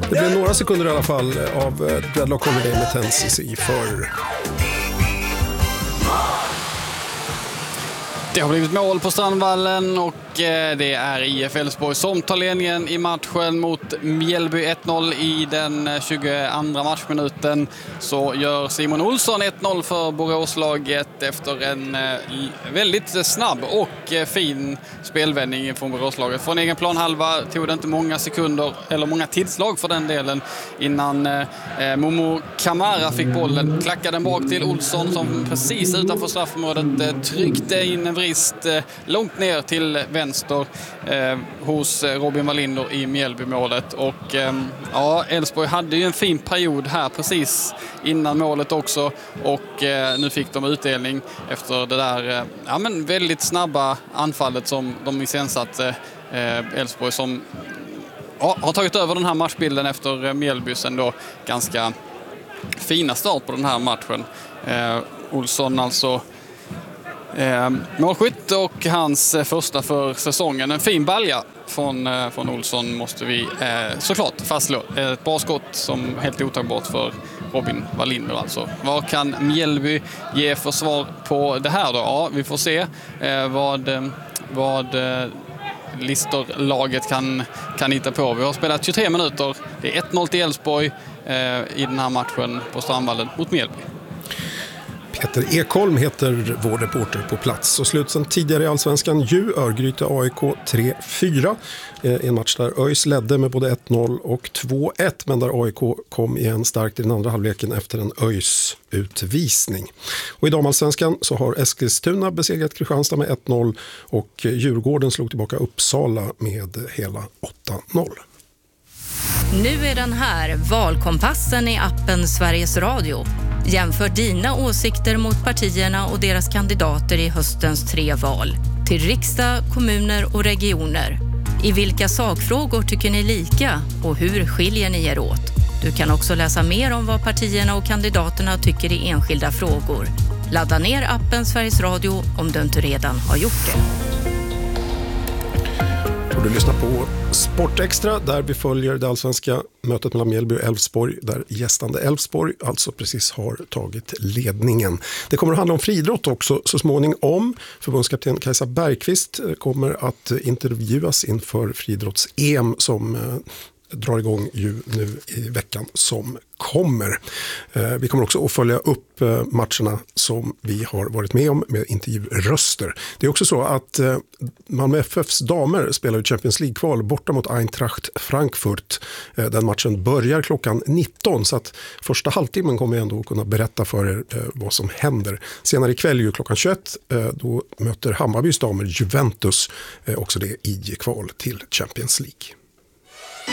Det blev några sekunder i alla fall av Dreadlock Holiday med Tennessee för. Det har blivit mål på Strandvallen och det är IF Elfsborg som tar ledningen i matchen mot Mjällby 1-0 i den 22:a matchminuten. Så gör Simon Olsson 1-0 för Boråslaget efter en väldigt snabb och fin spelvändning från Boråslaget. Från egen planhalva tog det inte många sekunder, eller många tillslag för den delen, innan Momo Kamara fick bollen. Klackade den bak till Olsson som precis utanför straffområdet tryckte in en vrist långt ner till vänster hos Robin Wallinder i Mjällby-målet. Och ja, Elfsborg hade ju en fin period här precis innan målet också, och nu fick de utdelning efter det där väldigt snabba anfallet som de iscensatte. Elfsborg som har tagit över den här matchbilden efter Mjällbys ändå ganska fina start på den här matchen. Olsson alltså målskytt och hans första för säsongen. En fin balja från Olsson måste vi såklart fastslå. Ett bra skott som helt otagbart för Robin Wallinder alltså. Vad kan Mjällby ge för svar på det här då? Ja, vi får se vad Listerlaget kan hitta på. Vi har spelat 23 minuter. Det är 1-0 till Elfsborg i den här matchen på Strandvallen mot Mjällby. Peter Ekholm heter vår reporter på plats. Och slutsen tidigare i Allsvenskan Örgryte AIK 3-4. En match där ÖIS ledde med både 1-0 och 2-1, men där AIK kom igen starkt i den andra halvleken efter en ÖIS utvisning. Och i damallsvenskan så har Eskilstuna besegrat Kristianstad med 1-0 och Djurgården slog tillbaka Uppsala med hela 8-0. Nu är den här, Valkompassen i appen Sveriges Radio. Jämför dina åsikter mot partierna och deras kandidater i höstens 3 val. Till riksdag, kommuner och regioner. I vilka sakfrågor tycker ni lika och hur skiljer ni er åt? Du kan också läsa mer om vad partierna och kandidaterna tycker i enskilda frågor. Ladda ner appen Sveriges Radio om du inte redan har gjort det. Du lyssnar på Sportextra där vi följer det allsvenska mötet mellan Mjällby och Elfsborg, där gästande Elfsborg alltså precis har tagit ledningen. Det kommer att handla om friidrott också så småningom. Förbundskapten Kajsa Bergqvist kommer att intervjuas inför friidrotts-EM som drar igång ju nu i veckan som kommer. Vi kommer också att följa upp matcherna som vi har varit med om med intervjuröster. Det är också så att Malmö FFs damer spelar i Champions League-kval borta mot Eintracht Frankfurt. Den matchen börjar klockan 19, så att första halvtimmen kommer jag ändå kunna berätta för er vad som händer. Senare ikväll ju klockan 21, då möter Hammarbys damer Juventus, också det i kval till Champions League.